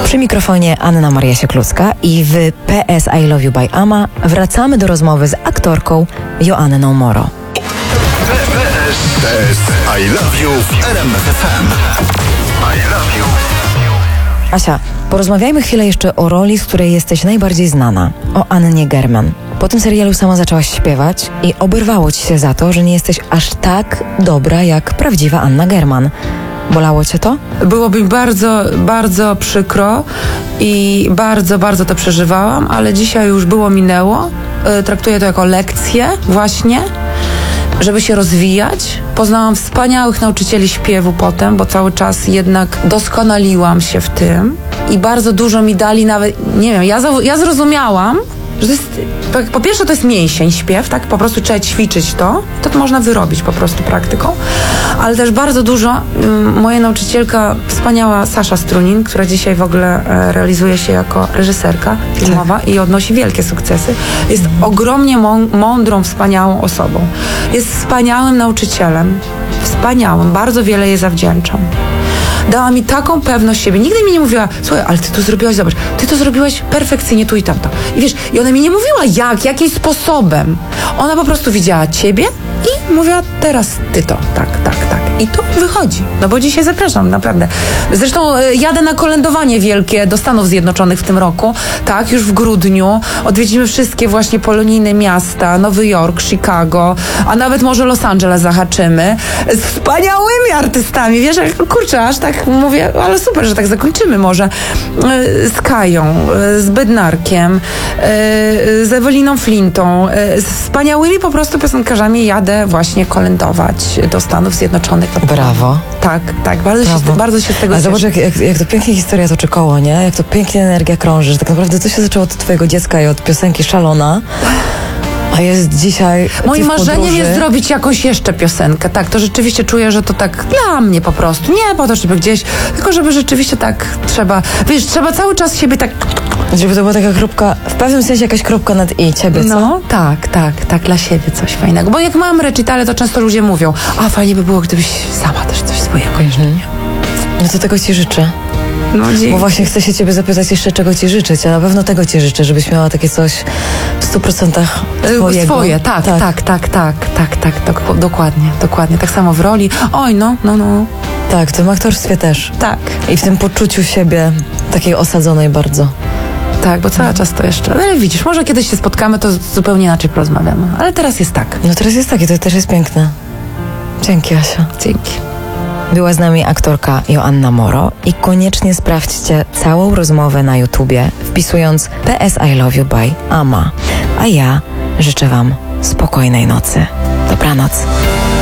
Przy mikrofonie Anna Maria Sieklucka i w PS I Love You by Ama wracamy do rozmowy z aktorką Joanną Moro. PS I Love You w RMF FM. I Love You. Asia, porozmawiajmy chwilę jeszcze o roli, z której jesteś najbardziej znana. O Annie German. Po tym serialu sama zaczęłaś śpiewać i oberwało ci się za to, że nie jesteś aż tak dobra jak prawdziwa Anna German. Bolało cię to? Było mi bardzo, bardzo przykro i bardzo, bardzo to przeżywałam, ale dzisiaj już minęło. Traktuję to jako lekcję właśnie, żeby się rozwijać. Poznałam wspaniałych nauczycieli śpiewu potem, bo cały czas jednak doskonaliłam się w tym i bardzo dużo mi dali nawet, nie wiem, ja zrozumiałam, że to jest, po pierwsze to jest mięsień śpiew, tak? Po prostu trzeba ćwiczyć to można wyrobić po prostu praktyką, ale też bardzo dużo moja nauczycielka, wspaniała Sasza Strunin, która dzisiaj w ogóle realizuje się jako reżyserka filmowa i odnosi wielkie sukcesy, jest ogromnie mądrą, wspaniałą osobą. Jest wspaniałym nauczycielem, bardzo wiele jej zawdzięczam. Dała mi taką pewność siebie. Nigdy mi nie mówiła, słuchaj, ale ty to zrobiłaś, zobacz, ty to zrobiłaś perfekcyjnie tu i tamto. I wiesz, i ona mi nie mówiła jakim sposobem. Ona po prostu widziała ciebie i mówiła, teraz ty to, tak. I to wychodzi. No bo dzisiaj zapraszam, naprawdę. Zresztą jadę na kolędowanie wielkie do Stanów Zjednoczonych w tym roku, tak, już w grudniu. Odwiedzimy wszystkie właśnie polonijne miasta, Nowy Jork, Chicago, a nawet może Los Angeles zahaczymy. Z wspaniałymi artystami, wiesz, kurczę, aż tak mówię, ale super, że tak zakończymy może. Z Kają, z Bednarkiem, z Eweliną Flintą, z wspaniałymi po prostu piosenkarzami jadę właśnie kolędować do Stanów Zjednoczonych. Brawo. Tak, bardzo się z tego cieszę. A zobacz, jak to pięknie historia toczy koło, nie? Jak to pięknie energia krąży, że tak naprawdę to się zaczęło od twojego dziecka i od piosenki Szalona. A jest dzisiaj. Moim marzeniem jest zrobić jakąś jeszcze piosenkę. Tak, to rzeczywiście czuję, że to tak dla mnie po prostu. Nie po to, żeby gdzieś, tylko żeby rzeczywiście tak trzeba. Wiesz, trzeba cały czas siebie tak. Żeby to była taka kropka, w pewnym sensie jakaś kropka nad i ciebie, co? No, tak, dla siebie coś fajnego. Bo jak mam recitale, to często ludzie mówią, a fajnie by było, gdybyś sama też coś swojego jeszcze, nie? No to tego ci życzę. No, dzięki. Bo właśnie chcę się ciebie zapytać jeszcze, czego ci życzyć, a na pewno tego ci życzę, żebyś miała takie coś w 100% twojego. Swoje, tak, dokładnie, tak samo w roli. Oj, no. Tak, w tym aktorstwie też. Tak. I w tym poczuciu siebie takiej osadzonej bardzo. Tak, bo cały czas to jeszcze. Ale widzisz, może kiedyś się spotkamy, to zupełnie inaczej porozmawiamy. Ale teraz jest tak. No teraz jest tak i to też jest piękne. Dzięki, Asia. Dzięki. Była z nami aktorka Joanna Moro i koniecznie sprawdźcie całą rozmowę na YouTubie, wpisując PS I Love You by Ama. A ja życzę wam spokojnej nocy. Dobranoc.